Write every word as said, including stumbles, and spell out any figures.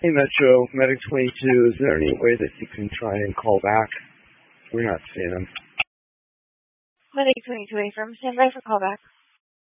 Hey, Metro, Medic twenty-two, is there any way that you can try and call back? We're not seeing them. Medic twenty-two, affirm. Stand by for callback.